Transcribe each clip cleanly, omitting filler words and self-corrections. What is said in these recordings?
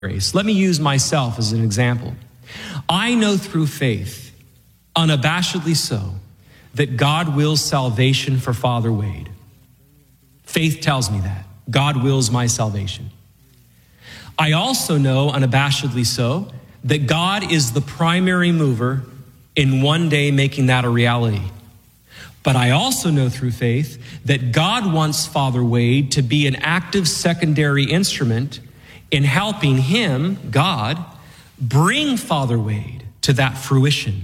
grace. Let me use myself as an example. I know through faith, unabashedly so, that God wills salvation for Father Wade. Faith tells me that. God wills my salvation. I also know, unabashedly so, that God is the primary mover in one day making that a reality. But I also know through faith that God wants Father Wade to be an active secondary instrument in helping him, God, bring Father Wade to that fruition.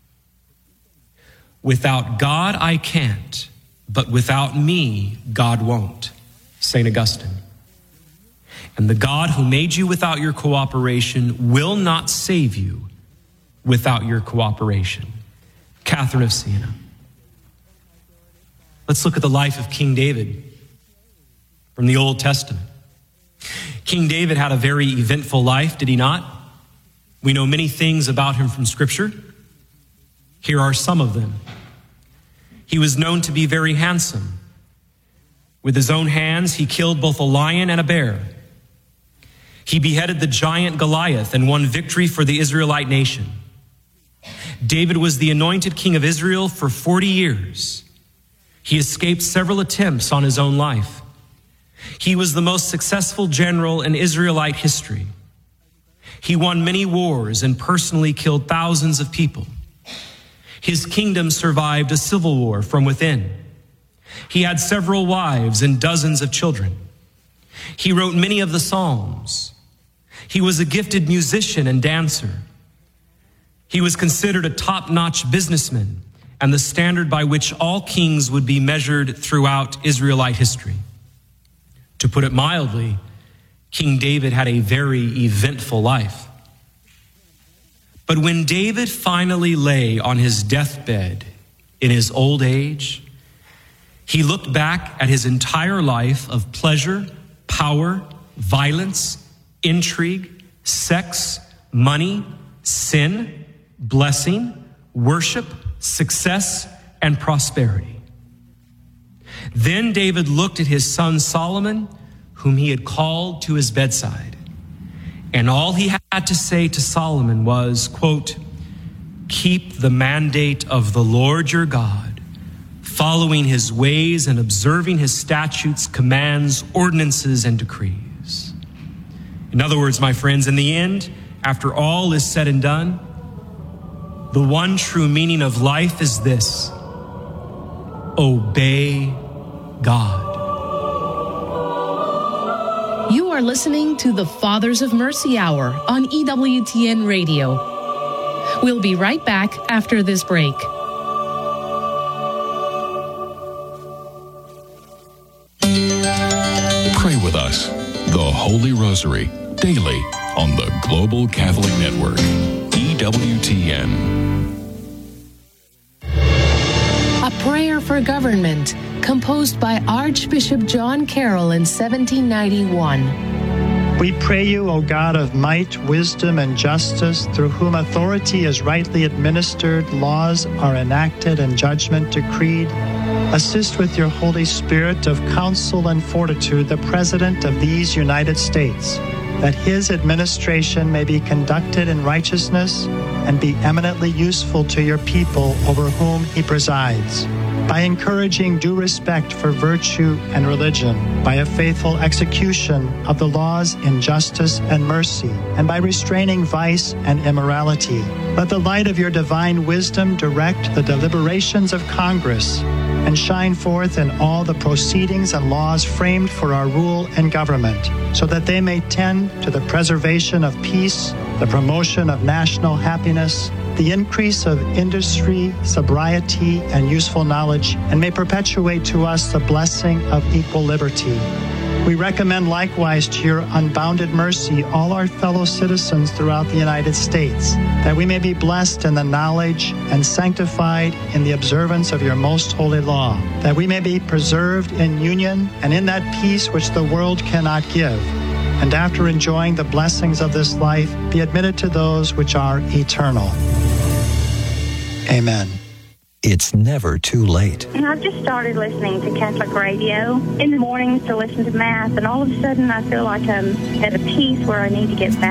Without God, I can't, but without me, God won't. St. Augustine. And the God who made you without your cooperation will not save you without your cooperation. Catherine of Siena. Let's look at the life of King David from the Old Testament. King David had a very eventful life, did he not? We know many things about him from Scripture. Here are some of them. He was known to be very handsome. With his own hands, he killed both a lion and a bear. He beheaded the giant Goliath and won victory for the Israelite nation. David was the anointed king of Israel for 40 years. He escaped several attempts on his own life. He was the most successful general in Israelite history. He won many wars and personally killed thousands of people. His kingdom survived a civil war from within. He had several wives and dozens of children. He wrote many of the Psalms. He was a gifted musician and dancer. He was considered a top-notch businessman and the standard by which all kings would be measured throughout Israelite history. To put it mildly, King David had a very eventful life. But when David finally lay on his deathbed in his old age, he looked back at his entire life of pleasure, power, violence, intrigue, sex, money, sin, blessing, worship, success, and prosperity. Then David looked at his son Solomon, whom he had called to his bedside. And all he had to say to Solomon was, quote, "Keep the mandate of the Lord your God, following his ways and observing his statutes, commands, ordinances, and decrees." In other words, my friends, in the end, after all is said and done, the one true meaning of life is this: obey God. You are listening to the Fathers of Mercy Hour on EWTN Radio. We'll be right back after this break. Pray with us, the Holy Rosary, daily on the Global Catholic Network, EWTN. A Prayer for Government, composed by Archbishop John Carroll in 1791. We pray you, O God of might, wisdom, and justice, through whom authority is rightly administered, laws are enacted, and judgment decreed. Assist with your Holy Spirit of counsel and fortitude the President of these United States, that his administration may be conducted in righteousness and be eminently useful to your people over whom he presides. By encouraging due respect for virtue and religion, by a faithful execution of the laws in justice and mercy, and by restraining vice and immorality. Let the light of your divine wisdom direct the deliberations of Congress and shine forth in all the proceedings and laws framed for our rule and government, so that they may tend to the preservation of peace, the promotion of national happiness, the increase of industry, sobriety, and useful knowledge, and may perpetuate to us the blessing of equal liberty. We recommend likewise to your unbounded mercy all our fellow citizens throughout the United States, that we may be blessed in the knowledge and sanctified in the observance of your most holy law, that we may be preserved in union and in that peace which the world cannot give, and after enjoying the blessings of this life, be admitted to those which are eternal. Amen. It's never too late. And I've just started listening to Catholic radio in the mornings to listen to Mass, and all of a sudden I feel like I'm at a peace where I need to get back